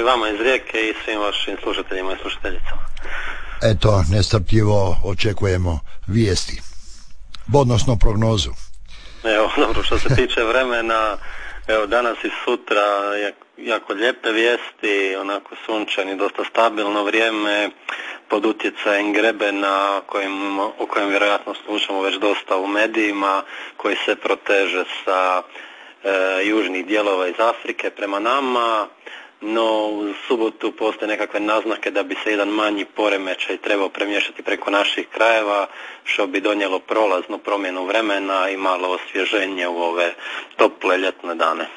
vama iz Rijeke i svim vašim slušateljima i slušateljicama. Eto, nestrpljivo očekujemo vijesti, odnosno prognozu. Evo, dobro, što se tiče vremena, evo danas i sutra jako lijepe vijesti, onako sunčani, dosta stabilno vrijeme, pod utjecajem grebena o kojem vjerojatno slušamo već dosta u medijima, koji se proteže sa južnih dijelova iz Afrike prema nama, no u subotu postoje nekakve naznake da bi se jedan manji poremećaj trebao premještati preko naših krajeva, što bi donijelo prolaznu promjenu vremena i malo osvježenje u ove tople ljetne dane.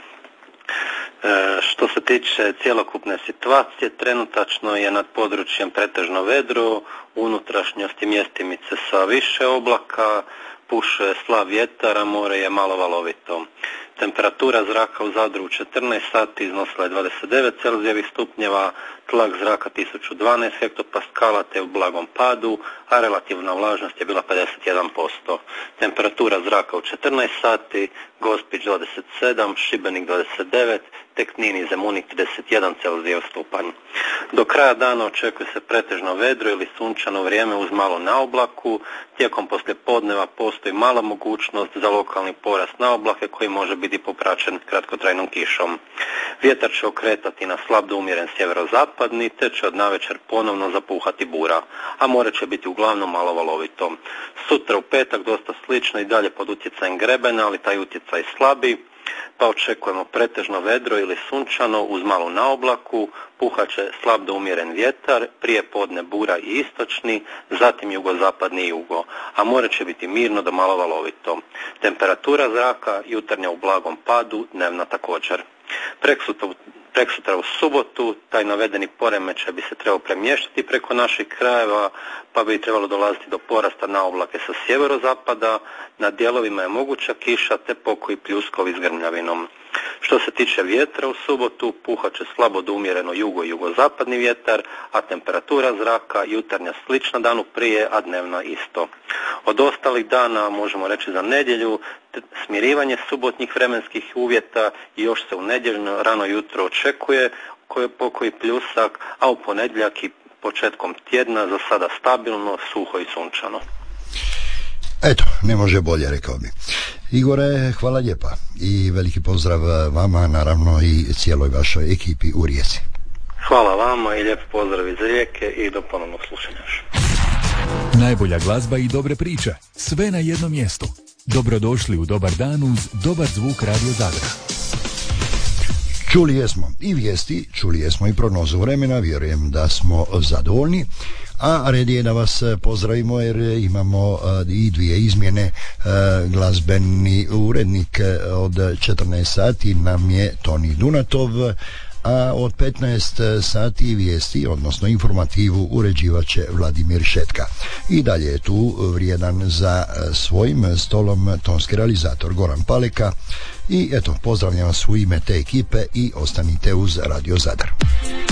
Što se tiče cjelokupne situacije, trenutačno je nad područjem pretežno vedro, u unutrašnjosti mjestimice sa više oblaka, puše slab vjetar, a more je malo valovito. Temperatura zraka u Zadru u 14 sati iznosila je 29 celzijevih stupnjeva, tlak zraka 1012 hektopaskala te u blagom padu, a relativna vlažnost je bila 51%. Temperatura zraka u 14 sati, Gospić 27, Šibenik 29, te Knin i Zemunik 31 celzijev stupanj. Do kraja dana očekuje se pretežno vedro ili sunčano vrijeme uz malo na oblaku. Tijekom poslijepodneva postoji mala mogućnost za lokalni porast na oblake koji može biti popraćen kratkotrajnom kišom. Vjetar će okretati na slab do umjeren sjeverozapadni, te će od navečer ponovno zapuhati bura, a more će biti uglavnom malo valovito. Sutra u petak dosta slično i dalje pod utjecajem grebena, ali taj utjecaj slabi, pa očekujemo pretežno vedro ili sunčano uz malu naoblaku, puhat će slab do umjeren vjetar, prije podne bura i istočni, zatim jugozapadni i jugo, a more će biti mirno do malo valovito. Temperatura zraka jutarnja u blagom padu, dnevna također. Preksutra u subotu taj navedeni poremećaj bi se trebao premještati preko naših krajeva, pa bi trebalo dolaziti do porasta na oblake sa sjeverozapada, na dijelovima je moguća kiša te pokoji pljuskovi s grmljavinom. Što se tiče vjetra u subotu, puhat će slabo do umjereno jugo i jugozapadni vjetar, a temperatura zraka jutarnja slična danu prije, a dnevna isto. Od ostalih dana, možemo reći za nedjelju, smirivanje subotnjih vremenskih uvjeta i još se u nedjeljno rano jutro očekuje pokoji pljusak, a u ponedjeljak i početkom tjedna za sada stabilno, suho i sunčano. Eto, ne može bolje, rekao bi. Igore, hvala lijepa i veliki pozdrav vama, naravno i cijeloj vašoj ekipi u Rijeci. Hvala vama i lijep pozdrav iz Rijeke i do ponovnog slušanja. Najbolja glazba i dobre priče, sve na jednom mjestu. Dobrodošli u Dobar dan uz dobar zvuk Radio Zadra. Čuli jesmo i vijesti, čuli jesmo i prognozu vremena, vjerujem da smo zadovoljni. A red je da vas pozdravimo jer imamo i dvije izmjene. Glazbeni urednik od 14 sati nam je Toni Dunatov, a od 15 sati vijesti, odnosno informativu, uređivat će Vladimir Šetka. I dalje je tu vrijedan za svojim stolom tonski realizator Goran Paleka. I eto, pozdravljam vas u ime te ekipe i ostanite uz Radio Zadar.